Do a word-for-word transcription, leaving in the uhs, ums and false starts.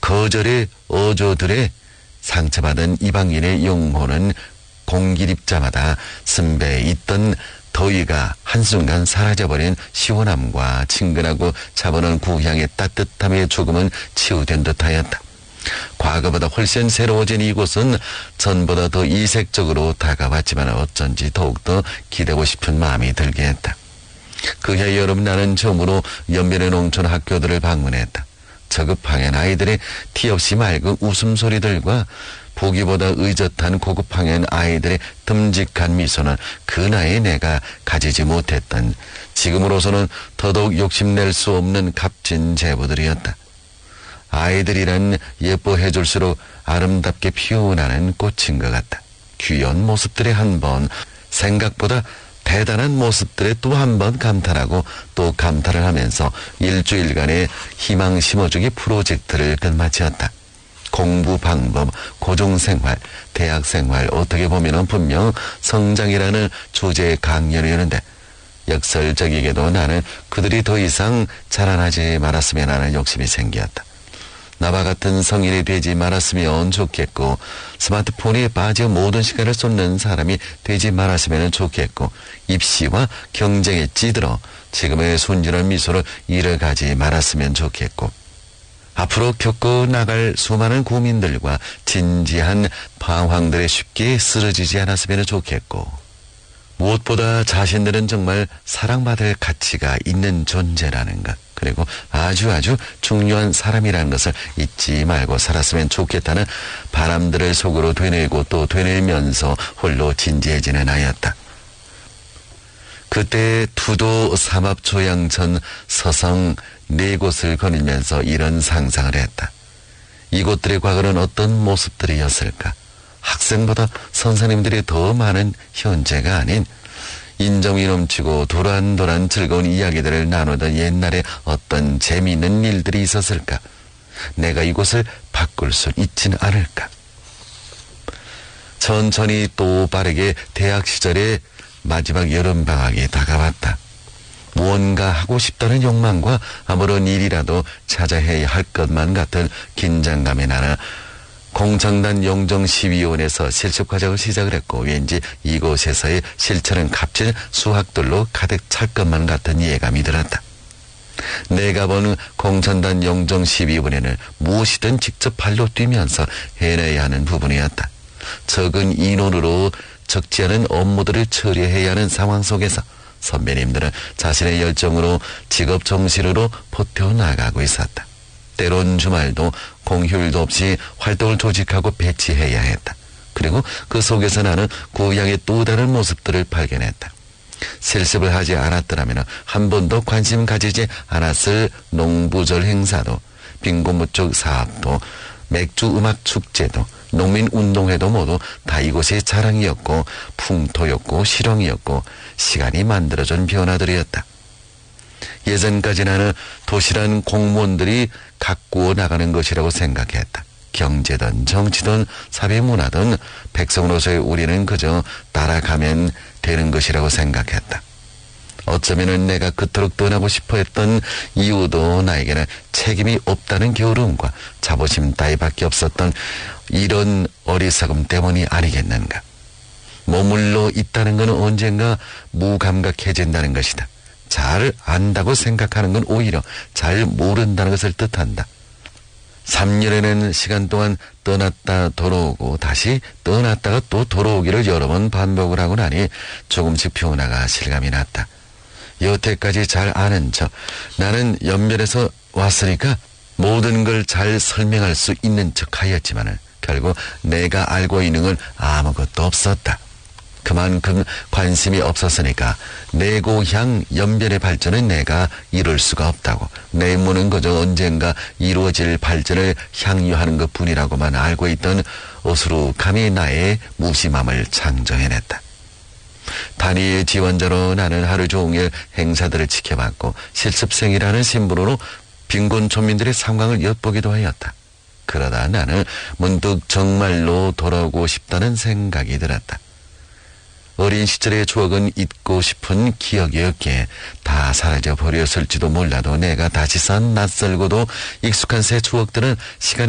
거절의 어조들의 상처받은 이방인의 영혼은 공기립자마다 선배에 있던 더위가 한순간 사라져버린 시원함과 친근하고 차분한 구향의 따뜻함에 조금은 치유된 듯하였다. 과거보다 훨씬 새로워진 이곳은 전보다 더 이색적으로 다가왔지만 어쩐지 더욱더 기대고 싶은 마음이 들게 했다. 그해 여름 나는 처음으로 연변의 농촌 학교들을 방문했다. 저급항엔 아이들의 티 없이 맑은 웃음소리들과 보기보다 의젓한 고급항엔 아이들의 듬직한 미소는 그 나이에 내가 가지지 못했던, 지금으로서는 더더욱 욕심낼 수 없는 값진 제보들이었다. 아이들이란 예뻐해줄수록 아름답게 피어나는 꽃인 것 같다. 귀여운 모습들에 한 번, 생각보다 대단한 모습들에 또 한 번 감탄하고 또 감탄을 하면서 일주일간의 희망 심어주기 프로젝트를 끝마쳤다. 공부 방법, 고중생활, 대학생활, 어떻게 보면 분명 성장이라는 주제의 강연이었는데 역설적이게도 나는 그들이 더 이상 자라나지 말았으면 하는 욕심이 생겼다. 나와 같은 성인이 되지 말았으면 좋겠고, 스마트폰에 빠져 모든 시간을 쏟는 사람이 되지 말았으면 좋겠고, 입시와 경쟁에 찌들어 지금의 순진한 미소를 잃어가지 말았으면 좋겠고, 앞으로 겪어 나갈 수많은 고민들과 진지한 방황들에 쉽게 쓰러지지 않았으면 좋겠고, 무엇보다 자신들은 정말 사랑받을 가치가 있는 존재라는 것, 그리고 아주 아주 중요한 사람이라는 것을 잊지 말고 살았으면 좋겠다는 바람들을 속으로 되뇌고 또 되뇌면서 홀로 진지해지는 아이였다. 그때 투도, 삼합, 조양천, 서성 네 곳을 거닐면서 이런 상상을 했다. 이곳들의 과거는 어떤 모습들이었을까? 학생보다 선생님들이 더 많은 현재가 아닌 인정이 넘치고 도란도란 즐거운 이야기들을 나누던 옛날에 어떤 재미있는 일들이 있었을까? 내가 이곳을 바꿀 수 있진 않을까? 천천히 또 빠르게 대학 시절의 마지막 여름방학이 다가왔다. 무언가 하고 싶다는 욕망과 아무런 일이라도 찾아야 할 것만 같은 긴장감이 나나 공창단 영정시위원에서 실습 과정을 시작을 했고, 왠지 이곳에서의 실천은 값진 수학들로 가득 찰 것만 같은 예감이 들었다. 내가 본 공창단 영정시위원회는 무엇이든 직접 발로 뛰면서 해내야 하는 부분이었다. 적은 인원으로 적지 않은 업무들을 처리해야 하는 상황 속에서 선배님들은 자신의 열정으로 직업 정신으로 버텨나가고 있었다. 때론 주말도 공휴일도 없이 활동을 조직하고 배치해야 했다. 그리고 그 속에서 나는 고향의 또 다른 모습들을 발견했다. 실습을 하지 않았더라면 한 번도 관심 가지지 않았을 농부절 행사도, 빈곤무쪽 사업도, 맥주음악 축제도, 농민운동회도 모두 다 이곳의 자랑이었고 풍토였고 실용이었고 시간이 만들어준 변화들이었다. 예전까지 나는 도시란 공무원들이 가꾸어 나가는 것이라고 생각했다. 경제든 정치든 사회문화든 백성으로서의 우리는 그저 따라가면 되는 것이라고 생각했다. 어쩌면 내가 그토록 떠나고 싶어 했던 이유도 나에게는 책임이 없다는 게으름과 자부심 따위밖에 없었던 이런 어리석음 때문이 아니겠는가. 머물러 있다는 것은 언젠가 무감각해진다는 것이다. 잘 안다고 생각하는 건 오히려 잘 모른다는 것을 뜻한다. 삼 년이라는 시간 동안 떠났다 돌아오고 다시 떠났다가 또 돌아오기를 여러 번 반복을 하고 나니 조금씩 변화가 실감이 났다. 여태까지 잘 아는 척, 나는 연변에서 왔으니까 모든 걸 잘 설명할 수 있는 척 하였지만 결국 내가 알고 있는 건 아무것도 없었다. 그만큼 관심이 없었으니까 내 고향 연변의 발전은 내가 이룰 수가 없다고, 내 문은 그저 언젠가 이루어질 발전을 향유하는 것뿐이라고만 알고 있던 어수룩함이 나의 무심함을 창조해냈다. 단위의 지원자로 나는 하루 종일 행사들을 지켜봤고 실습생이라는 신분으로 빈곤 촌민들의 상황을 엿보기도 하였다. 그러다 나는 문득 정말로 돌아오고 싶다는 생각이 들었다. 어린 시절의 추억은 잊고 싶은 기억이었기에 다 사라져 버렸을지도 몰라도 내가 다시 산 낯설고도 익숙한 새 추억들은 시간이